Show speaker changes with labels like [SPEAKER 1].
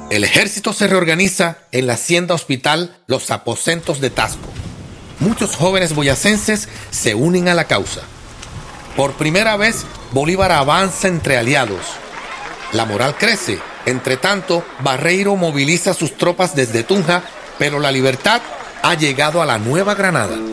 [SPEAKER 1] El ejército se reorganiza en la hacienda hospital Los Aposentos de Tasco. Muchos jóvenes boyacenses se unen a la causa. Por primera vez, Bolívar avanza entre aliados. La moral crece. Entre tanto, Barreiro moviliza sus tropas desde Tunja, pero la libertad ha llegado a la Nueva Granada.